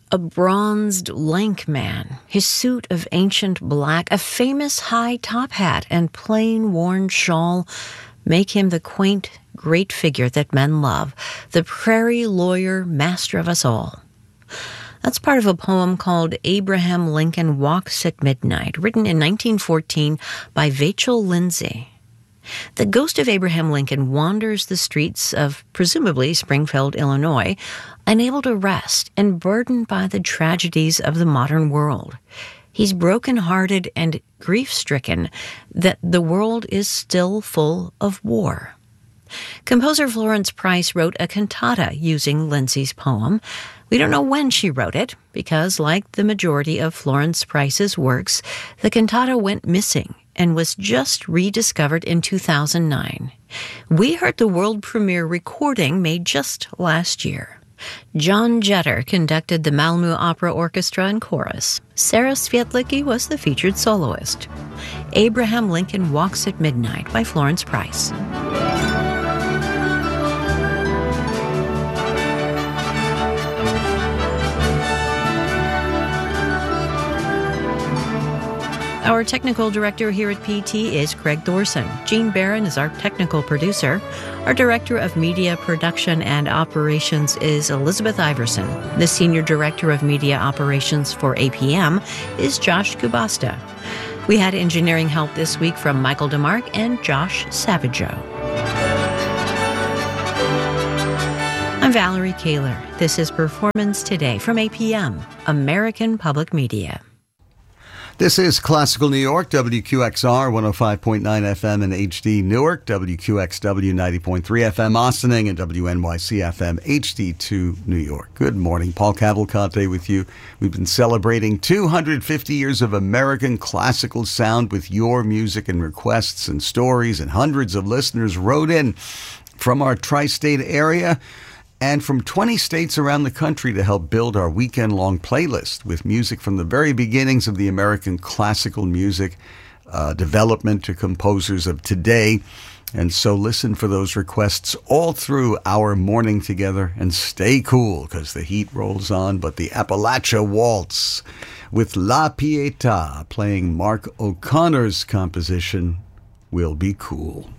A bronzed, lank man, his suit of ancient black, a famous high top hat, and plain worn shawl make him the quaint, great figure that men love, the prairie lawyer, master of us all. That's part of a poem called Abraham Lincoln Walks at Midnight, written in 1914 by Vachel Lindsay. The ghost of Abraham Lincoln wanders the streets of, presumably, Springfield, Illinois, unable to rest and burdened by the tragedies of the modern world. He's broken-hearted and grief-stricken that the world is still full of war. Composer Florence Price wrote a cantata using Lindsay's poem. We don't know when she wrote it, because, like the majority of Florence Price's works, the cantata went missing and was just rediscovered in 2009. We heard the world premiere recording made just last year. John Jetter conducted the Malmö Opera Orchestra and Chorus. Sarah Svietlicki was the featured soloist. Abraham Lincoln Walks at Midnight by Florence Price. Our technical director here at PT is Craig Thorson. Gene Barron is our technical producer. Our director of media production and operations is Elizabeth Iverson. The senior director of media operations for APM is Josh Kubasta. We had engineering help this week from Michael DeMarc and Josh Savageau. I'm Valerie Kaler. This is Performance Today from APM, American Public Media. This is Classical New York, WQXR 105.9 FM in HD Newark, WQXW 90.3 FM Ossining, and WNYC FM HD2 New York. Good morning. Paul Cavalcante with you. We've been celebrating 250 years of American classical sound with your music and requests and stories, and hundreds of listeners wrote in from our tri-state area and from 20 states around the country to help build our weekend-long playlist with music from the very beginnings of the American classical music development to composers of today. And so listen for those requests all through our morning together, and stay cool because the heat rolls on. But the Appalachia Waltz with La Pietà, playing Mark O'Connor's composition, will be cool.